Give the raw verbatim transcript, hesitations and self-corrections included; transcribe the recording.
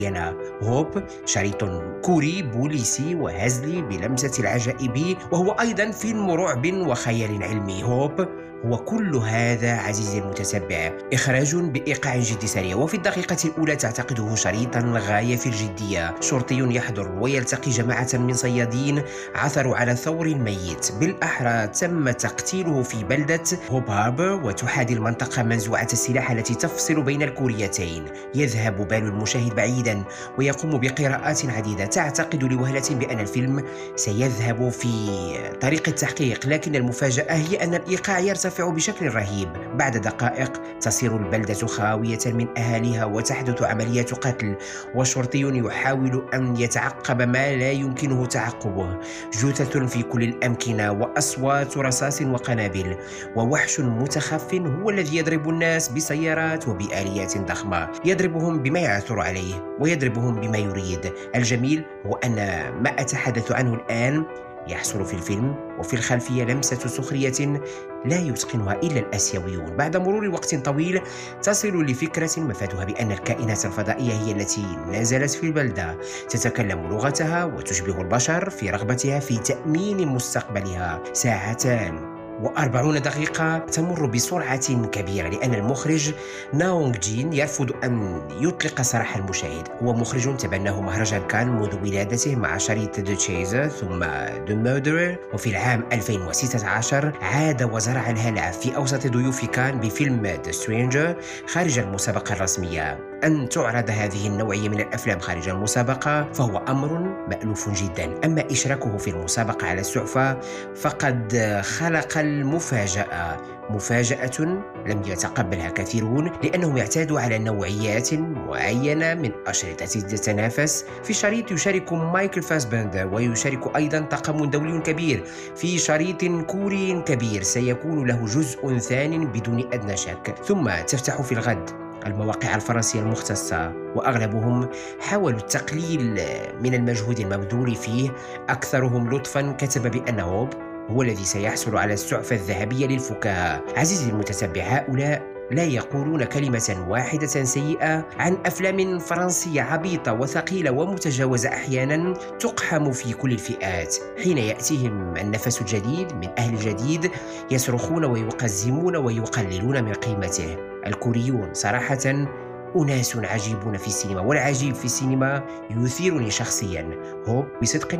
ينا هوب شريط كوري بوليسي وهزلي بلمسة العجائب، وهو أيضا فيلم رعب وخيال علمي. هوب هو كل هذا عزيزي المتتبع، إخراج بإيقاع جدي سريع، وفي الدقيقة الأولى تعتقده شريطا غاية في الجدية. شرطي يحضر ويلتقي جماعة من صيادين عثروا على ثور ميت، بالأحرى تم تقتيله في بلدة هوب هاربر، وتحاذي المنطقة منزوعة السلاح التي تفصل بين الكوريتين. يذهب بال المشاهد بعيدا ويقوم بقراءات عديدة تعتقد لوهلة بأن الفيلم سيذهب في طريق التحقيق، لكن المفاجأة هي أن الإيقاع يرتفع بشكل رهيب. بعد دقائق تصير البلدة خاوية من أهاليها وتحدث عمليات قتل، وشرطي يحاول أن يتعقب ما لا يمكنه تعقبه. جثث في كل الأمكنة وأصوات رصاص وقنابل، ووحش متخف هو الذي يضرب الناس بسيارات وبآليات ضخمة، يضربهم بما يعثر عليه ويضربهم بما يريد. الجميل هو أن ما أتحدث عنه الآن يحصل في الفيلم، وفي الخلفية لمسة سخرية لا يتقنها إلا الآسيويون. بعد مرور وقت طويل تصل لفكرة مفادها بأن الكائنات الفضائية هي التي نزلت في البلدة، تتكلم لغتها وتشبه البشر في رغبتها في تأمين مستقبلها. ساعتان وأربعون دقيقة تمر بسرعة كبيرة، لأن المخرج ناونغ جين يرفض أن يطلق سراح المشاهد. هو مخرج تبناه مهرجان كان منذ ولادته مع شريط The Chaser ثم The Murderer، وفي العام ألفين وستة عشر عاد وزرع الهلع في أوسط ضيوف كان بفيلم The Stranger خارج المسابقة الرسمية. أن تعرض هذه النوعية من الأفلام خارج المسابقة فهو أمر مألوف جدا، أما إشراكه في المسابقة على السعفة فقد خلق المفاجأة، مفاجأة لم يتقبلها كثيرون لأنهم اعتادوا على نوعيات معينة من أشرطة تتنافس. في شريط يشارك مايكل فاسبندر، ويشارك أيضا طاقم دولي كبير في شريط كوري كبير سيكون له جزء ثان بدون أدنى شك. ثم تفتح في الغد المواقع الفرنسية المختصة، وأغلبهم حاولوا التقليل من المجهود المبذول فيه. أكثرهم لطفا كتب بأن هوب هو الذي سيحصل على السعفة الذهبية للفكاهة. عزيزي المتتبع، هؤلاء لا يقولون كلمة واحدة سيئة عن أفلام فرنسية عبيطة وثقيلة ومتجاوزة أحيانا تقحم في كل الفئات. حين يأتيهم النفس الجديد من أهل الجديد يصرخون ويقزمون ويقللون من قيمته. الكوريون صراحة أناس عجيبون في السينما، والعجيب في السينما يثيرني شخصيا. هوب بصدق